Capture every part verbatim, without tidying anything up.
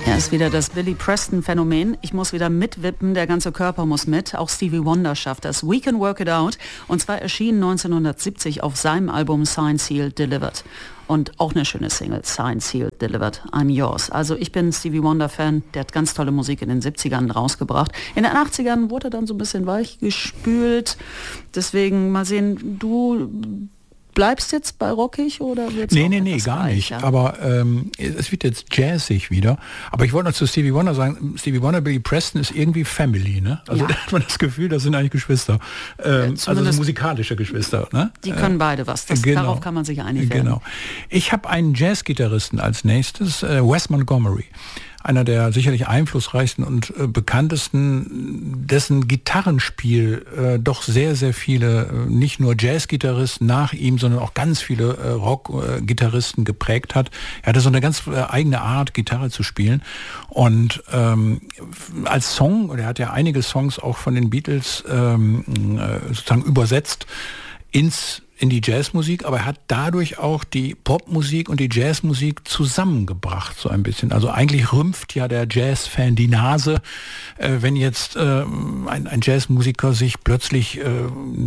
Ja, ist wieder das Billy Preston-Phänomen. Ich muss wieder mitwippen, der ganze Körper muss mit. Auch Stevie Wonder schafft das. We Can Work It Out. Und zwar erschien neunzehnhundertsiebzig auf seinem Album Signed, Sealed, Delivered. Und auch eine schöne Single, Signed, Sealed, Delivered, I'm Yours. Also ich bin Stevie Wonder-Fan, der hat ganz tolle Musik in den siebzigern rausgebracht. In den achtzigern wurde er dann so ein bisschen weich gespült. Deswegen mal sehen, du bleibst jetzt bei rockig oder wird's Nee, auch nee, nee, etwas gar weicher? nicht. Aber ähm, es wird jetzt jazzig wieder. Aber ich wollte noch zu Stevie Wonder sagen, Stevie Wonder, Billy Preston ist irgendwie Family, ne? Also Ja. da hat man das Gefühl, das sind eigentlich Geschwister. Ähm, Ja, also das sind musikalische Geschwister, ne? Die können beide was. Das, genau. Darauf kann man sich einig werden. Genau. Ich habe einen Jazzgitarristen als nächstes, äh, Wes Montgomery. Einer der sicherlich einflussreichsten und äh, bekanntesten, dessen Gitarrenspiel äh, doch sehr, sehr viele, äh, nicht nur Jazzgitarristen nach ihm, sondern auch ganz viele äh, Rock-Gitarristen äh, geprägt hat. Er hatte so eine ganz äh, eigene Art, Gitarre zu spielen. Und ähm, als Song, oder er hat ja einige Songs auch von den Beatles ähm, äh, sozusagen übersetzt ins in die Jazzmusik, aber er hat dadurch auch die Popmusik und die Jazzmusik zusammengebracht, so ein bisschen. Also eigentlich rümpft ja der Jazzfan die Nase, äh, wenn jetzt äh, ein, ein Jazzmusiker sich plötzlich äh,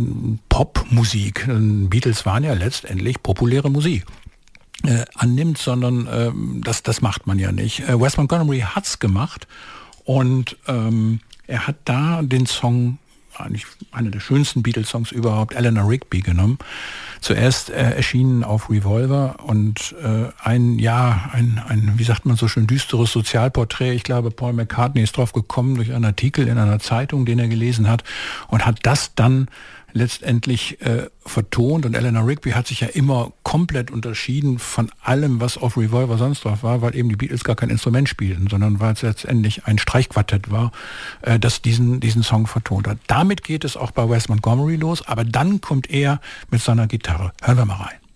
Popmusik, Beatles waren ja letztendlich populäre Musik, äh, annimmt, sondern äh, das, das macht man ja nicht. Äh, Wes Montgomery hat's gemacht und ähm, er hat da den Song, eigentlich einer der schönsten Beatles-Songs überhaupt, Eleanor Rigby, genommen. Zuerst äh, erschienen auf Revolver und äh, ein, ja, ein, ein, wie sagt man so schön, düsteres Sozialporträt. Ich glaube, Paul McCartney ist drauf gekommen durch einen Artikel in einer Zeitung, den er gelesen hat und hat das dann letztendlich äh, vertont. Und Eleanor Rigby hat sich ja immer komplett unterschieden von allem, was auf Revolver sonst drauf war, weil eben die Beatles gar kein Instrument spielten, sondern weil es letztendlich ein Streichquartett war, äh, das diesen, diesen Song vertont hat. Damit geht es auch bei Wes Montgomery los, aber dann kommt er mit seiner Gitarre. Hören wir mal rein.